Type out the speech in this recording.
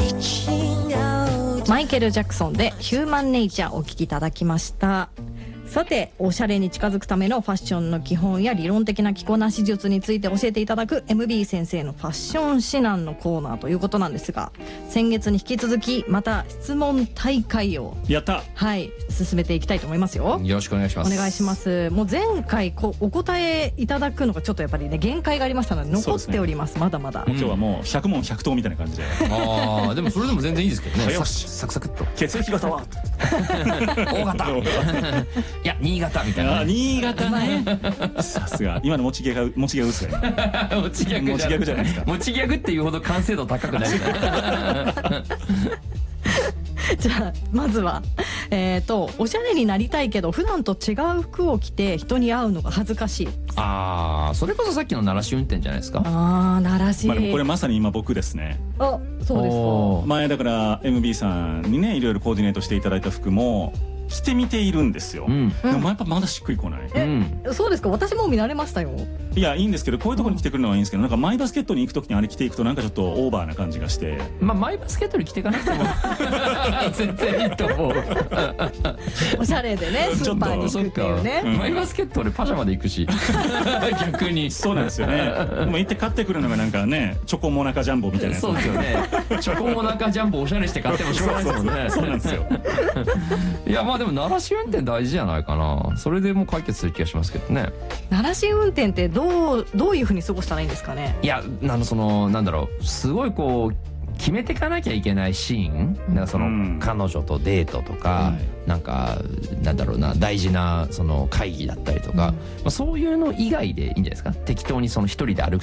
マイケル・ジャクソンでヒューマンネイチャーお聴きいただきました。さて、おしゃれに近づくためのファッションの基本や理論的な着こなし術について教えていただく MB 先生のファッション指南のコーナーということなんですが、先月に引き続きまた質問大会をやったはい進めていきたいと思いますよ。 よろしくお願いします。 お願いします。もう前回お答えいただくのがちょっとやっぱりね限界がありましたので残っております。まだまだ今日はもう100問100答みたいな感じでああでもそれでも全然いいですけどね。 よしサクサクっと血液型は大型いや新潟みたいな。 新潟ねさすが今の持ちギャグですよね持ちギャグじゃないですか。 持ちギャグっていうほど完成度高くないじゃあまずはおしゃれになりたいけど普段と違う服を着て人に会うのが恥ずかしい。 ああそれこそさっきの鳴らし運転じゃないですか。 ああ鳴らし、 でもこれまさに今僕ですね。 あそうですか。 前だから MB さんにねいろいろコーディネートしていただいた服も着てみているんですよ、でもやっぱまだしっくりこない、 そうですか。私も見慣れましたよ。 いやいいんですけどこういうところに着てくるのはいいんですけどなんかマイバスケットに行くときにあれ着ていくとなんかちょっとオーバーな感じがしてまあマイバスケットに着ていかなくても全然いいと思うおしゃれでねスーパーに行くっていうね、 マイバスケット俺パジャマで行くし逆にそうなんですよねもう行って買ってくるのがなんかねチョコモナカジャンボみたいなやつそうですよねチョコモナカジャンボおしゃれして買ってもしょうがないですもんねそうなんですよいやまあでも鳴らし運転大事じゃないかな。それでもう解決する気がしますけどね。 鳴らし運転ってどういうふうに過ごしたらいいんですかね。 いやなんだろうすごいこう決めていかなきゃいけないシーン、なんかその彼女とデートとか、なんかなんだろうな大事なその会議だったりとか、まあ、そういうの以外でいいんじゃないですか。適当にその一人で歩く